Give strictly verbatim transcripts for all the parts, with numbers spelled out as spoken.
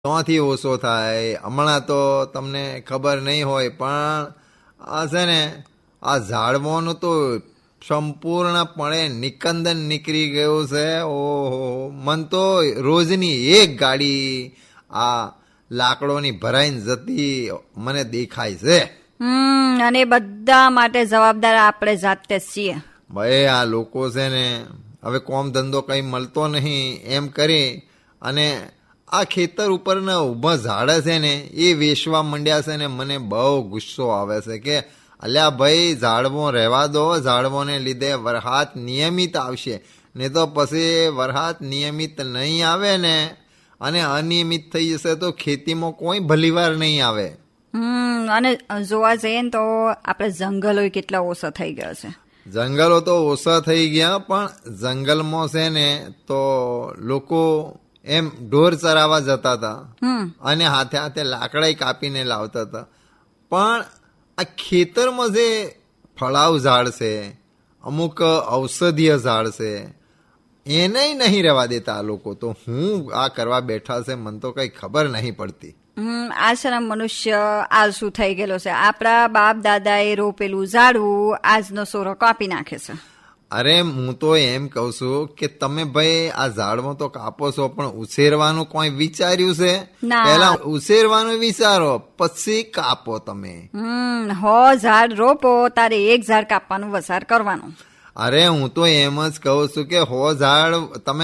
ત્યાંથી ઓછો થાય. હમણાં તો તમને ખબર નહીં હોય પણ આ છે ને આ ઝાડવાનું તો સંપૂર્ણપણે નિકંદન નીકળી ગયું છે. ઓહો, મન તો રોજની એક ગાડી આ લાકડોની ભરાઈને જતી મને દેખાય છે. હમ અને બધા માટે જવાબદાર આપણે જાતે જ છીએ. ભાઈ આ લોકો છે ને હવે કોમ ધંધો કઈ મળતો નહીં એમ કરી અને આ ખેતર ઉપરના ઊભા ઝાડ છે ને એ વેચવા માંડ્યા છે ને મને બહુ ગુસ્સો આવે છે કે અલ્યા ભાઈ ઝાડવો રહેવા દો. ઝાડવોને લીધે વરસાદ નિયમિત આવશે, નહીં તો પછી વરસાદ નિયમિત નહીં આવે ને અને અનિયમિત થઈ જશે તો ખેતીમાં કોઈ ભલીવાર નહીં આવે. હમ અને જોવા જઈએ ને તો આપણે જંગલો કેટલા ઓછા થઈ ગયા છે. જંગલો તો ઓછા થઈ ગયા પણ જંગલમાં છે ને તો લોકો એમ ઢોર ચરાવવા જતા હતા અને હાથે હાથે લાકડા કાપીને લાવતા હતા. પણ આ ખેતરમાં જે ફળાવ ઝાડ છે, અમુક ઔષધીય ઝાડ છે, એને નહીં રહેવા દેતા આ લોકો. તો હું આ કરવા બેઠા છે મને તો કઈ ખબર નહીં પડતી. હમ આ છે ને મનુષ્ય આળસુ થઈ ગયેલો છે. આપણા બાપ દાદા એ રોપેલું ઝાડવું આજનો સોરો કાપી નાખે છે. અરે હું તો એમ કઉ છું કે તમે ભાઈ આ ઝાડમાં તો કાપો છો પણ ઉછેરવાનું કોઈ વિચાર્યું છે? પેલા ઉછેરવાનું વિચારો પછી કાપો તમે. હમ હો ઝાડ રોપો તારે એક ઝાડ કાપવાનું વસાર કરવાનું. અરે હું તો એમ જ કહું છું કે હો ઝાડ તમે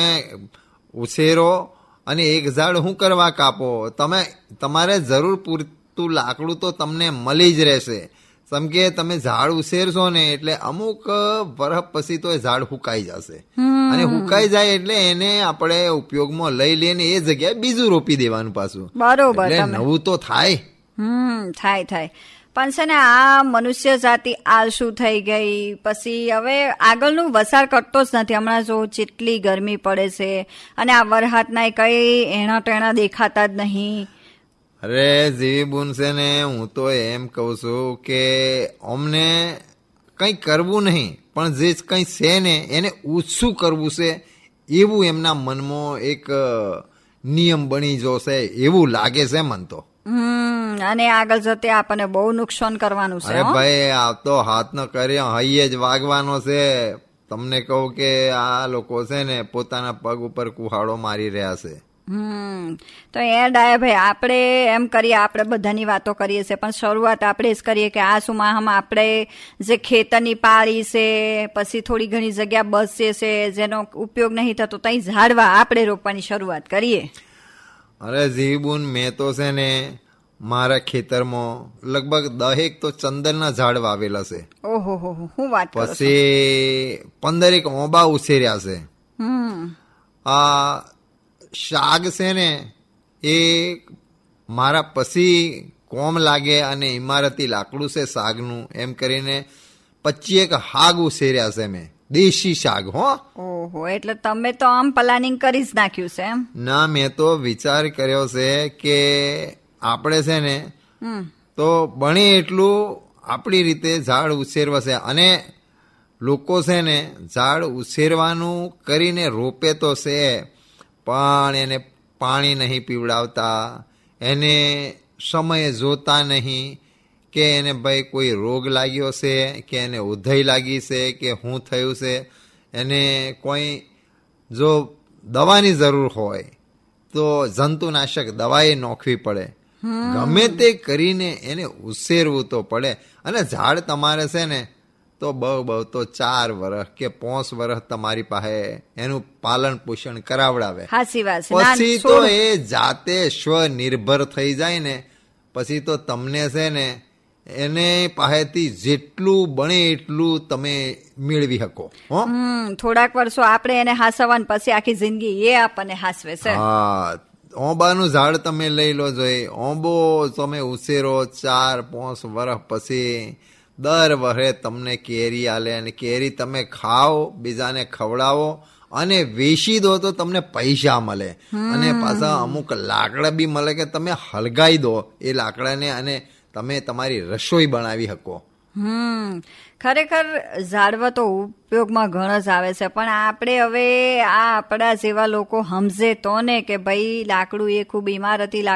ઉછેરો અને એક ઝાડ શું કરવા કાપો? તમે તમારે જરૂર પૂરતું લાકડું તો તમને મળી જ રહેશે. સમકે તમે ઝાડ ઉછેરશો ને એટલે અમુક વર્ષ પછી તો એ ઝાડ હુકાઈ જશે અને હુકાઈ જાય એટલે એને આપણે ઉપયોગમાં લઈ લઈને એ જગ્યાએ બીજું રોપી દેવાનું પાછું. બરોબર, નવું તો થાય. હમ થાય થાય પણ છે ને આ મનુષ્ય જાતિ આળસુ થઈ ગઈ. પછી હવે આગળનું વસાર કરતો જ નથી. હમણાં જો જેટલી ગરમી પડે છે અને આ વરસાદના કઈ એણા ટેણા દેખાતા જ નહીં. અરે જીવી બુન છે ને હું તો એમ કઉ છું કે અમને કઈ કરવું નહીં પણ જે કઈ છે ને એને ઓછું કરવું છે એવું એમના મનમાં એક નિયમ બની જશે એવું લાગે છે મન તો. હમ અને આગળ જતે આપણને બહુ નુકસાન કરવાનું છે. અરે ભાઈ આ તો હાથ ન કર્યો હૈયે જ વાગવાનો છે. તમને કહું કે આ લોકો છે ને પોતાના પગ ઉપર કુહાડો મારી રહ્યા છે. હમ તો એ ડાયા ભાઈ આપણે એમ કરીએ, આપણે બધાની વાતો કરીએ છીએ પણ શરૂઆત આપણે જ કરીએ કે આ સુમાહામાં આપણે જે ખેતરની પાળી છે, પછી થોડી ઘણી જગ્યા બસે છે જેનો ઉપયોગ નહીં થતો ત્યાં ઝાડવા આપણે રોપવાની શરૂઆત કરીએ. અરે જીબુન મેં તો છે ને મારા ખેતરમાં લગભગ દહેક તો ચંદનના ઝાડ વાવેલા છે. ઓહો હો હું વાત કરું. પછી પંદરેક ઓબા ઉછેર્યા છે. હમ આ શાક છે ને એ મારા પછી કોમ લાગે અને ઇમારતી લાકડું છે શાકનું એમ કરીને પચીએક હાગ ઉછેર્યા છે મેં. દેશી શાક. હો ઓહો એટલે તમે તો આમ પ્લાનિંગ કરી જ નાખ્યું છે એમ? ના મેં તો વિચાર કર્યો છે કે આપણે છે ને તો બને એટલું આપણી રીતે ઝાડ ઉછેરવાશે. અને લોકો છે ને ઝાડ ઉછેરવાનું કરીને રોપે તો છે પણ એને પાણી નહીં પીવડાવતા, એને સમયે જોતા નહીં કે એને ભાઈ કોઈ રોગ લાગ્યો છે કે એને ઉધઈ લાગી છે કે શું થયું છે. એને કોઈ જો દવાની જરૂર હોય તો જંતુનાશક દવાએ નોખવી પડે. ગમે તે કરીને એને ઉછેરવું તો પડે. અને ઝાડ તમારે છે ને તો બહુ બહુ તો ચાર વર્ષ કે પાંચ વર્ષ તમારી પાસે એનું પાલન પોષણ કરાવડાવે. પછી તો એ જાતે સ્વનિર્ભર થઈ જાય ને પછી તો તમને છે ને એને પાસેથી જેટલું બને એટલું તમે મેળવી શકો. થોડાક વર્ષો આપણે એને હાસવવાનું પછી આખી જિંદગી એ આપણને હાસવે છે. હા ઓંબાનું ઝાડ તમે લઈ લો જોઈએ. ઓંબો તમે ઉછેરો ચાર પાંચ વર્ષ પછી દર વર્ષે તમને કેરી આલે અને કેરી તમે ખાઓ, બીજાને ખવડાવો અને વેચી દો તો તમને પૈસા મળે. અને પાછા અમુક લાકડા બી મળે કે તમે હળગાઈ દો એ લાકડાને અને તમે તમારી રસોઈ બનાવી શકો. હમ ખરેખર ઝાડવા તો ઉપયોગમાં ઘણા જ આવે છે, પણ આપણે હવે આ આપણા જેવા લોકો સમજે તો ને કે ભાઈ લાકડું એ ખૂબ ઇમારતી